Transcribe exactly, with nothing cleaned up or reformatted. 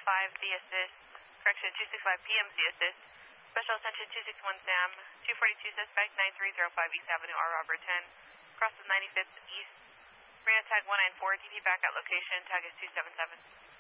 five D assist, correction, two six five P M C assist, special attention two six one SAM, two forty-two suspect, nine three zero five East Avenue, R. Robert ten, crosses ninety-fifth East, Marina tag one nine four, T P back at location, tag is two seven seven.